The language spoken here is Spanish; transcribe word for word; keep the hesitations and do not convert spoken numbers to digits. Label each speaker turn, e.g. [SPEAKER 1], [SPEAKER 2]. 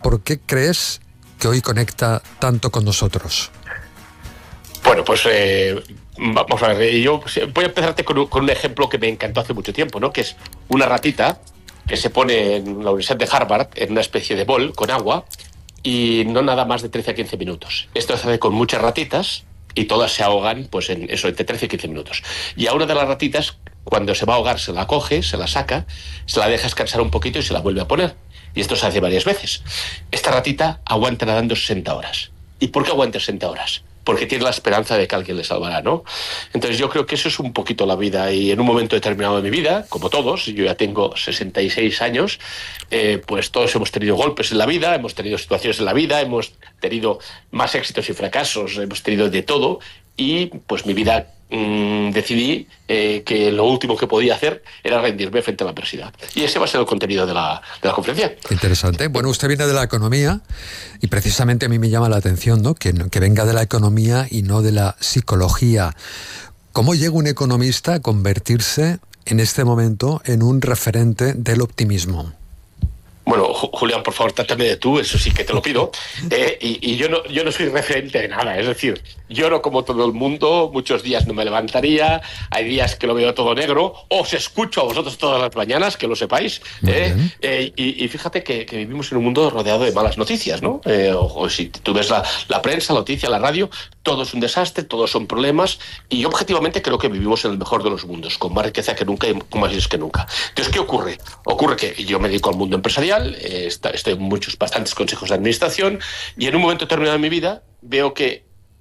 [SPEAKER 1] ¿por qué crees que hoy conecta tanto con nosotros?
[SPEAKER 2] Bueno, pues eh, vamos a ver, yo voy a empezarte con un, con un ejemplo que me encantó hace mucho tiempo, ¿no? Que es una ratita que se pone en la Universidad de Harvard en una especie de bol con agua y no nada más de trece a quince minutos. Esto se hace con muchas ratitas y todas se ahogan pues en eso, entre trece y quince minutos. Y a una de las ratitas, cuando se va a ahogar, se la coge, se la saca, se la deja descansar un poquito y se la vuelve a poner. Y esto se hace varias veces. Esta ratita aguanta nadando sesenta horas. ¿Y por qué aguanta sesenta horas? Porque tiene la esperanza de que alguien le salvará, ¿no? Entonces yo creo que eso es un poquito la vida, y en un momento determinado de mi vida, como todos, yo ya tengo sesenta y seis años, eh, pues todos hemos tenido golpes en la vida, hemos tenido situaciones en la vida, hemos tenido más éxitos y fracasos, hemos tenido de todo, y pues mi vida mmm, decidí eh, que lo último que podía hacer era rendirme frente a la adversidad. Y ese va a ser el contenido de la, de la conferencia.
[SPEAKER 1] Interesante. Bueno, usted viene de la economía y precisamente a mí me llama la atención, ¿no? que, que venga de la economía y no de la psicología. ¿Cómo llega un economista a convertirse en este momento en un referente del optimismo?
[SPEAKER 2] Bueno, Julián, por favor, trátame de tú, eso sí que te lo pido. Eh, y y yo, no, yo no soy referente de nada, es decir, yo no como todo el mundo, muchos días no me levantaría, hay días que lo veo todo negro, os escucho a vosotros todas las mañanas, que lo sepáis. Eh, eh, y, y fíjate que, que vivimos en un mundo rodeado de malas noticias, ¿no? Eh, o, o si tú ves la, la prensa, la noticia, la radio, todo es un desastre, todos son problemas, y yo objetivamente creo que vivimos en el mejor de los mundos, con más riqueza que nunca y con más riesgos que nunca. Entonces, ¿qué ocurre? Ocurre que yo me dedico al mundo empresarial, Eh, estoy en muchos, bastantes consejos de administración, y en un momento determinado de mi vida veo que